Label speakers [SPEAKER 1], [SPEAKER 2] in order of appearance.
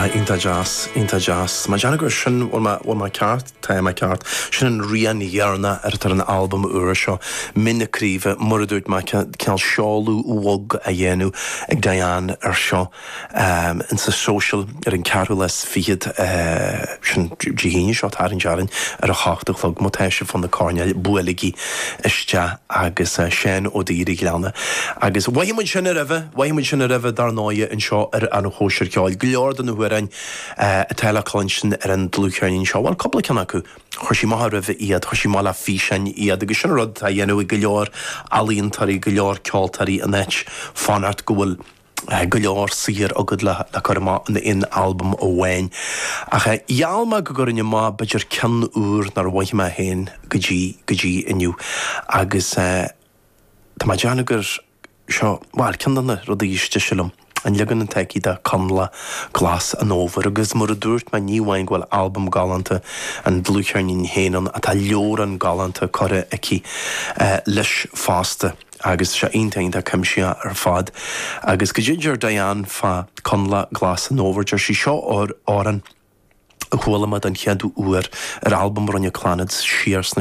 [SPEAKER 1] Inta jazz. Ma jana gur sin ma ceart, ta ma ceart, sin an rian dhearna tar an album uair seo, minna críomh, muradúirt ma ceall seáú uog a dhéanú ag Diane seo, in sa social an cearú les fiad sin dihíine seo tar an jarin a chachtach log motéise fan na cárneil builigi iste agus sin ó díri gleanna. Agus waimid sin a ribh dar náide in seo an hóisiir ceáil glór den huirein a teile clansin an dlúcearnín seo. Well, coppla ceanna acu chuisí maith ribh iad, chuisí má le físein iad, agus sin rud a dhéanú i glór alíontarí, glór ceoltarí a net fanart gohfuil glór sir agad le chuma in album ó bhain. Ach ialma go gurine má beidir cean úr nar bhaithime héin go dtí inniu. Agus tá má deanna gur seo, bhil ceanna rud a dhíiste silum. An legan an teigi de canla glas an over, agus mar a dúirt ma níhhain gwil album galanta an dlúcearnín héanan a tá leor an galanta corre aici leis fásta. Agus se eintein a cimsia fad. Agus go ginger Diane fa canla glas an over, jar si seo oran a chhualamad an cheadú uair album ronne clanad siars na